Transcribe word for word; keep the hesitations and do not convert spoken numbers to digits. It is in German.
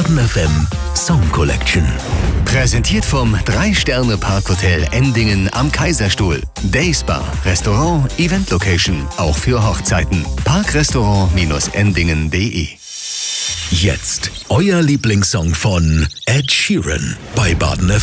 Baden F M Song Collection. Präsentiert vom drei Sterne Parkhotel Endingen am Kaiserstuhl. Dayspa, Restaurant, Event Location, auch für Hochzeiten. Parkrestaurant Endingen punkt de. Jetzt euer Lieblingssong von Ed Sheeran bei Baden F M.